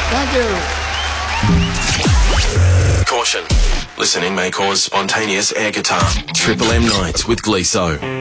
Thank you. Caution. Listening may cause spontaneous air guitar. Triple M Nights with Gleeso.